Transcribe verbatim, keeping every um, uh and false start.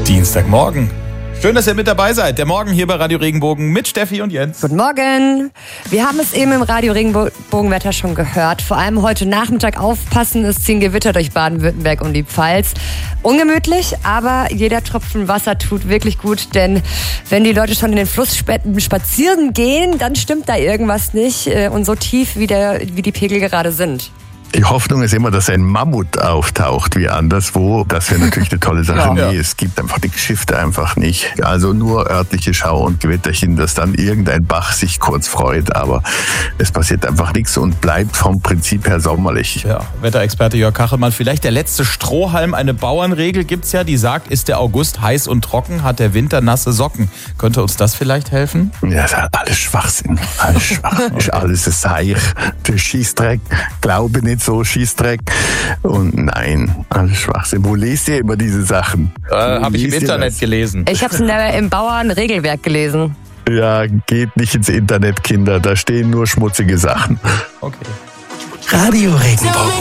Dienstagmorgen. Schön, dass ihr mit dabei seid. Der Morgen hier bei Radio Regenbogen mit Steffi und Jens. Guten Morgen. Wir haben es eben im Radio Regenbogenwetter schon gehört. Vor allem heute Nachmittag aufpassen, es ziehen Gewitter durch Baden-Württemberg und die Pfalz. Ungemütlich, aber jeder Tropfen Wasser tut wirklich gut, denn wenn die Leute schon in den Fluss spazieren gehen, dann stimmt da irgendwas nicht und so tief wie, der, wie die Pegel gerade sind. Die Hoffnung ist immer, dass ein Mammut auftaucht wie anderswo. Das wäre natürlich eine tolle Sache. Ja. Nee, es gibt einfach die Geschichte einfach nicht. Also nur örtliche Schau- und Gewitterchen, dass dann irgendein Bach sich kurz freut. Aber es passiert einfach nichts und bleibt vom Prinzip her sommerlich. Ja, Wetterexperte Jörg Kachelmann. Vielleicht der letzte Strohhalm. Eine Bauernregel gibt's ja, die sagt, ist der August heiß und trocken, hat der Winter nasse Socken. Könnte uns das vielleicht helfen? Ja, das ist alles Schwachsinn. Alles Schwachsinn. Okay. Alles ein Seich. Der Schießdreck. Glaube nicht so Schießdreck. Und nein, alles Schwachsinn. Wo lest ihr immer diese Sachen? Äh, habe ich im Internet das? gelesen. Ich habe es im Bauernregelwerk gelesen. Ja, geht nicht ins Internet, Kinder. Da stehen nur schmutzige Sachen. Okay. Radio Regenbogen.